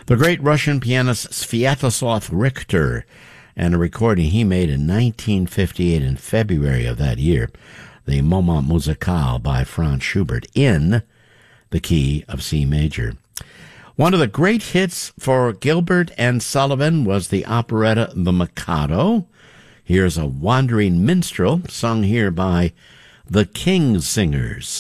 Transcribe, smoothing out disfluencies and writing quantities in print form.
The great Russian pianist Sviatoslav Richter, and a recording he made in 1958 in February of that year, the Moment Musical by Franz Schubert in the key of C major. One of the great hits for Gilbert and Sullivan was the operetta The Mikado. Here's a wandering minstrel sung here by the King's Singers.